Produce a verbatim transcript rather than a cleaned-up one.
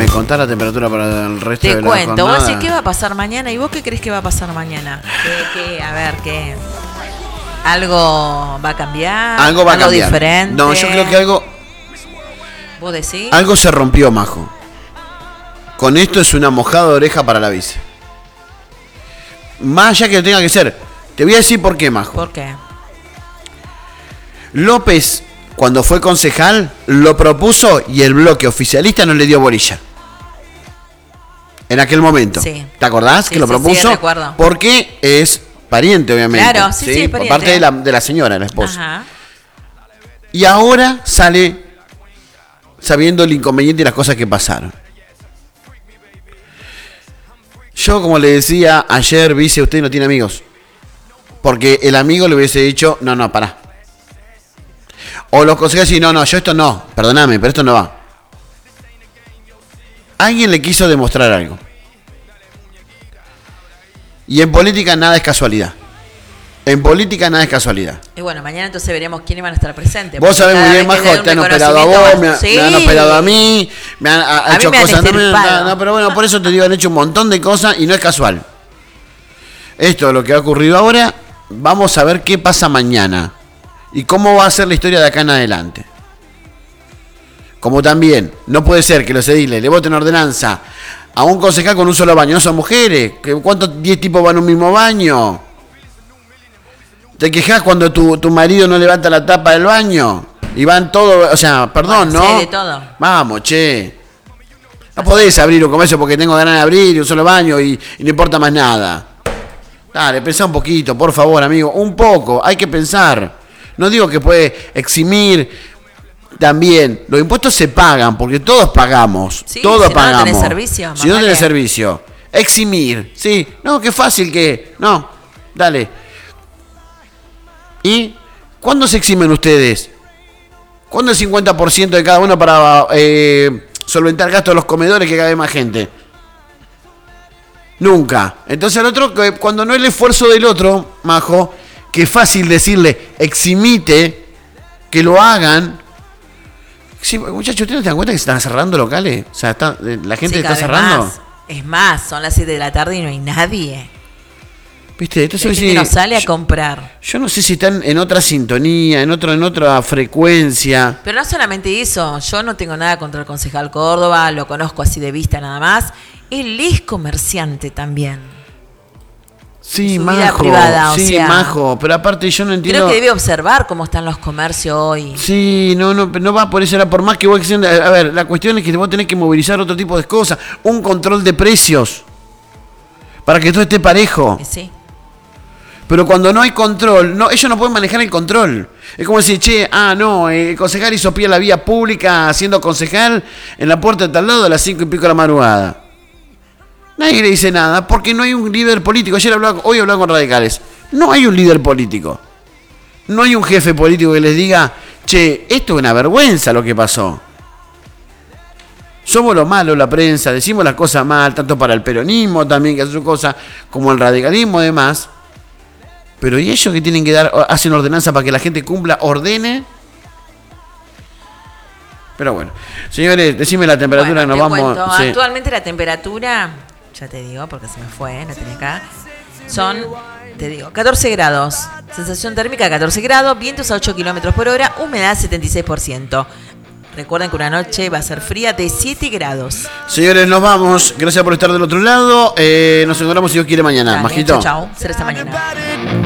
¿Me contás la temperatura para el resto Te de la cuento, jornada? vos decís qué va a pasar mañana y vos qué crees que va a pasar mañana. ¿Qué, qué, a ver, qué. ¿Algo va a cambiar? Algo va a ¿Algo cambiar. diferente? No, yo creo que algo. ¿Vos decís? Algo se rompió, Majo. Con esto es una mojada de oreja para la vice. Más allá que lo tenga que ser. Te voy a decir por qué, Majo. ¿Por qué? López, cuando fue concejal, lo propuso y el bloque oficialista no le dio bolilla. En aquel momento. Sí. ¿Te acordás Sí, que lo sí, propuso? sí, recuerdo. Porque es pariente, obviamente. Claro, sí, sí, es por pariente. parte de la, de la señora, la esposa. Ajá. Y ahora sale sabiendo el inconveniente y las cosas que pasaron. Yo, como le decía ayer, vice, usted no tiene amigos. Porque el amigo le hubiese dicho, no, no, pará. O los concejales dicen, no, no, yo esto no, perdóname, pero esto no va. Alguien le quiso demostrar algo. Y en política nada es casualidad. En política nada es casualidad. Y bueno, mañana entonces veremos quiénes van a estar presentes. Vos sabés muy bien, Majo, Majo, te han operado a vos, me, sí. me han operado a mí, me han ha, A hecho mí me han cosas. No, me- extirpado. no, pero bueno, por eso te digo, han hecho un montón de cosas y no es casual. Esto es lo que ha ocurrido ahora. Vamos a ver qué pasa mañana. Y cómo va a ser la historia de acá en adelante. Como también, no puede ser que los ediles le voten ordenanza a un concejal con un solo baño. No son mujeres. ¿Cuántos diez tipos van a un mismo baño? ¿Te quejas cuando tu, tu marido no levanta la tapa del baño? Y van todos, o sea, perdón, Bueno, ¿no? sí, de todo. Vamos, che. No podés abrir un comercio porque tengo ganas de abrir un solo baño y, y no importa más nada. Dale, pensá un poquito, por favor, amigo. Un poco, hay que pensar. No digo que puede eximir también. Los impuestos se pagan porque todos pagamos. Sí, todos si no, no pagamos. tenés servicio, Si no más tenés vale. servicio. Eximir, sí. No, qué fácil que. No, dale. ¿Y cuándo se eximen ustedes? ¿Cuándo el cincuenta por ciento de cada uno para eh, solventar gastos de los comedores que cada vez más gente? Nunca. Entonces al otro, cuando no es el esfuerzo del otro, Majo, que es fácil decirle, eximite, que lo hagan. Sí, muchachos, ¿ustedes no se dan cuenta que se están cerrando locales? O sea, está, la gente Sí, está cada vez cerrando. más. Es más, son las siete de la tarde y no hay nadie. ¿Viste? Entonces, La gente sí, no sale a yo, comprar. yo no sé si están en otra sintonía, en, otro, en otra frecuencia. Pero no solamente eso, yo no tengo nada contra el concejal Córdoba, lo conozco así de vista nada más. Él es comerciante también. Sí, Su vida Majo, privada, o sí, sea, Majo, pero aparte yo no entiendo. Creo que debe observar cómo están los comercios hoy. Sí, no, no, no va por eso, era por más que vos extiendas. A ver, la cuestión es que vos tenés que movilizar otro tipo de cosas, un control de precios, para que todo esté parejo. Eh, Sí. Pero cuando no hay control, no, ellos no pueden manejar el control. Es como decir, che, ah, no, el concejal hizo pie en la vía pública siendo concejal en la puerta de tal lado a las cinco y pico de la madrugada. Nadie le dice nada porque no hay un líder político. Ayer hablaba, hoy hablaba con radicales. No hay un líder político. No hay un jefe político que les diga, che, esto es una vergüenza lo que pasó. Somos los malos, la prensa, decimos las cosas mal, tanto para el peronismo también, que hace su cosa, como el radicalismo y demás. Pero ¿y ellos que tienen que dar, hacen ordenanza para que la gente cumpla, ordene? Pero bueno, señores, decime la temperatura, Bueno, nos te vamos. cuento. Sí. Actualmente la temperatura, ya te digo, porque se me fue, la tenía acá, son, te digo, catorce grados. Sensación térmica catorce grados, vientos a ocho kilómetros por hora, humedad setenta y seis por ciento. Recuerden que una noche va a ser fría de siete grados. Señores, nos vamos. Gracias por estar del otro lado. Eh, nos encontramos si Dios quiere mañana. Dale, Majito. chau, chau. Será esta mañana.